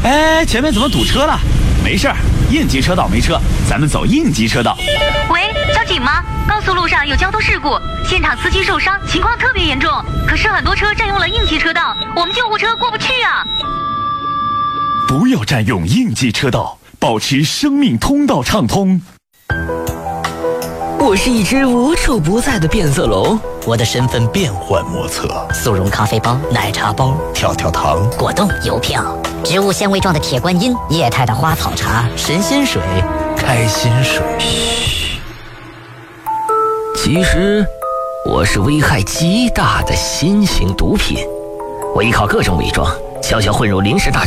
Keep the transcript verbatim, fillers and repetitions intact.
哎，前面怎么堵车了？没事儿，应急车道没车，咱们走应急车道。 喂，交警吗？高速路上有交通事故，现场司机受伤，情况特别严重。可是很多车占用了应急车道，我们救护车过不去啊！ 不要占用应急车道，保持生命通道畅通。 我是一只无处不在的变色龙， 我的身份变幻莫测， 速溶咖啡包、奶茶包、 跳跳糖、 果冻、邮票、植物纤维状的铁观音、液态的花草茶、 神仙水、开心水。 嘘，其实我是危害极大的新型毒品，我依靠各种伪装，悄悄混入临时大